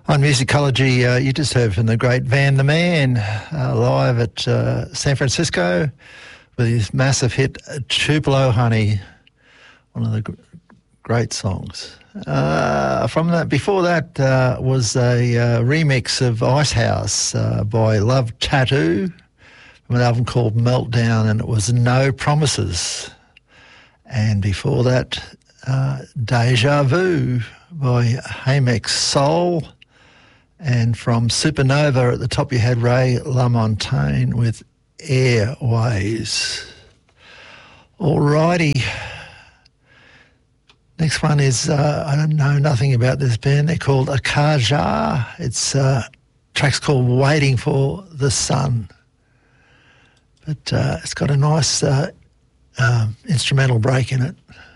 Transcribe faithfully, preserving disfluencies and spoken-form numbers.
On Musicology, uh, you just heard from the great Van the Man, uh, live at uh, San Francisco with his massive hit, Tupelo Honey, one of the gr- great songs. Uh, from that, before that uh, was a uh, remix of Icehouse uh, by Love Tattoo from an album called Meltdown, and it was No Promises. And before that, uh, Deja Vu by Hamex Soul. And from Supernova at the top you had Ray LaMontagne with Airways. Alrighty. Next one is, uh, I don't know nothing about this band. They're called Akaja. It's uh, track's called Waiting for the Sun. But uh, it's got a nice uh, uh, instrumental break in it.